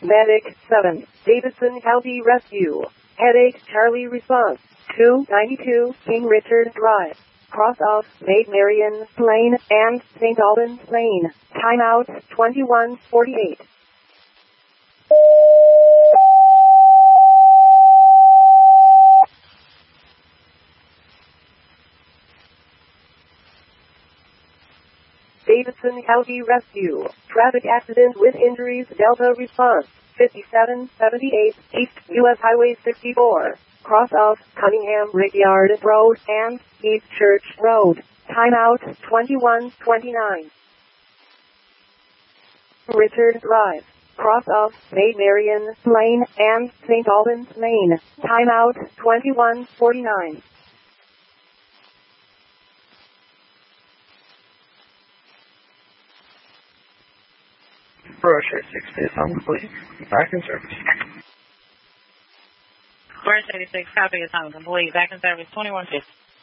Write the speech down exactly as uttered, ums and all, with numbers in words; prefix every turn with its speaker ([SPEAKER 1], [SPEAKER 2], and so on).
[SPEAKER 1] Medic seven, Davidson County Rescue. Headache Charlie response, two ninety-two King Richard Drive. Cross off Maid Marian Lane and Saint Albans Lane. Timeout twenty-one forty-eight. Davidson County Rescue. Traffic accident with injuries. Delta response, fifty-seven seventy-eight East U S Highway sixty-four. Cross off Cunningham Rickyard Road and East Church Road. Timeout twenty-one twenty-nine. Richard Drive. Cross off Maid Marian Lane and Saint Albans Lane. Timeout twenty-one forty-nine.
[SPEAKER 2] Brochure sixty is on complete. Back in service.
[SPEAKER 3] Brochure eighty-six, copy is on complete. Back in service twenty-one fifty.